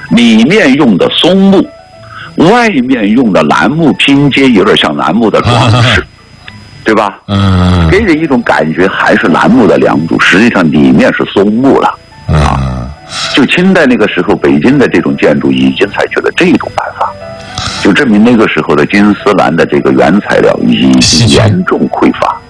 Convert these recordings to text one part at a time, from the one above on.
里面用的松木，外面用的楠木拼接，有点像楠木的装饰，对吧？给人一种感觉还是楠木的梁柱，实际上里面是松木了啊。就清代那个时候，北京的这种建筑已经采取了这种办法，就证明那个时候的金丝楠的这个原材料已经严重匮乏，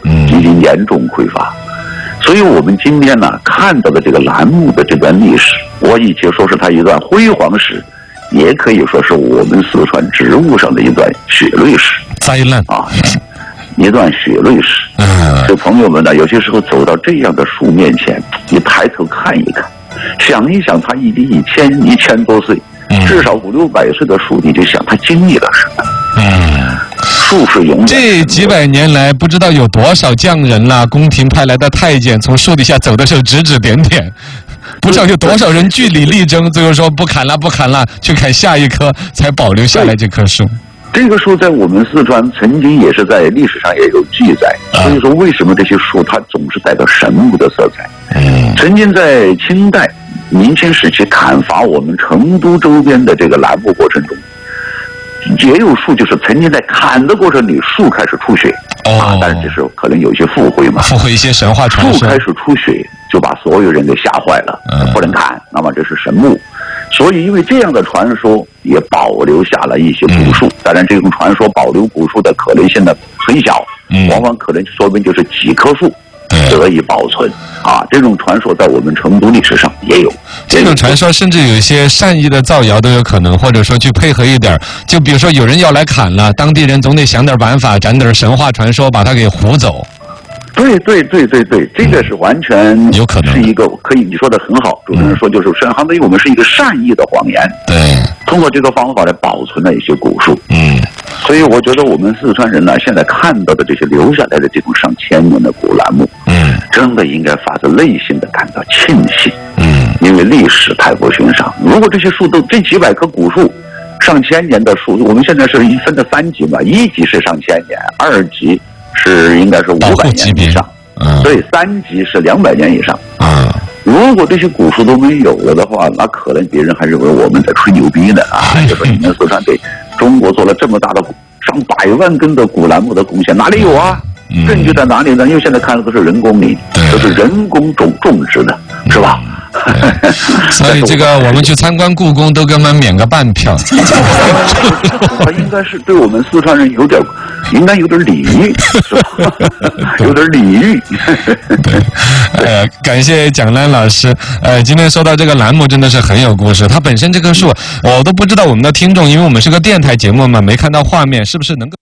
所以我们今天呢看到的这个楠木的这段历史，我以前说是它一段辉煌史，也可以说是我们四川植物上的一段血泪史， 灾难啊， 一段血泪史。所以朋友们呢，有些时候走到这样的树面前，你抬头看一看，想一想，它已经1000多岁，至少500-600岁的树，你就想它经历了什么。树是永远。 这几百年来，不知道有多少匠人啦、宫廷派来的太监从树底下走的时候指指点点，不知道有多少人据理力争，最后说不砍了，去砍下一棵，才保留下来这棵树。 这个树在我们四川曾经也是在历史上也有记载，所以说为什么这些树它总是带着神木的色彩？曾经在清代明清时期砍伐我们成都周边的这个楠木过程中，也有树就是曾经在砍的过程里树开始出血但是这时候可能有些附会一些神话传说， 树开始出血就把所有人给吓坏了，不能砍，那么这是神木。所以因为这样的传说也保留下了一些古树，当然这种传说保留古树的可能性呢很小，往往可能说明就是几棵树得以保存这种传说在我们成都历史上也有。 这种传说甚至有一些善意的造谣都有可能，或者说去配合一点，就比如说有人要来砍了，当地人总得想点办法，整点神话传说把它给唬走。 对，这个是完全有可能是一个可以，你说的很好，主持人说就是相当于我们是一个善意的谎言， 对， 通过这个方法来保存了一些古树，所以我觉得我们四川人呢，现在看到的这些留下来的这种上千年的古楠木，真的应该发自内心的感到庆幸，因为历史太不寻常。如果这些树都这几百棵古树，上千年的树，我们现在是分的3级嘛，1级是上千年，2级是应该是500年以上，所以3级是200年以上。如果这些古树都没有了的话，那可能别人还认为我们在吹牛逼呢就说你们四川给中国做了这么大的上100万根的古楠木的贡献，哪里有啊？证据在哪里呢？因为现在看的都是人工林，都是人工种植的，是吧？ 所以这个我们去参观故宫都给我们免个半票。 他应该是对我们四川人应该有点礼遇，是吧？有点礼遇。 对，感谢蒋楠老师。今天说到这个楠木真的是很有故事，它本身这棵树我都不知道我们的听众，因为我们是个电台节目嘛，没看到画面，是不是能够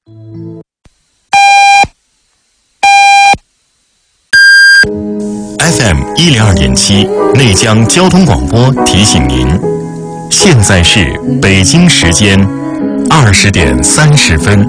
FM 102.7内江交通广播提醒您，现在是北京时间20点30分。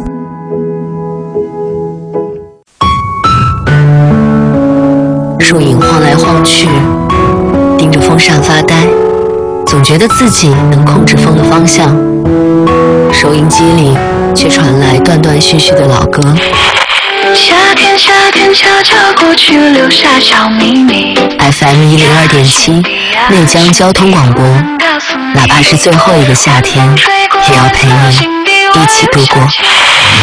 树影晃来晃去，盯着风扇发呆，总觉得自己能控制风的方向。收音机里却传来断断续续的老歌。 夏天悄悄过去，留下小秘密。 FM 102.7内江交通广播，哪怕是最后一个夏天，也要陪你一起度过。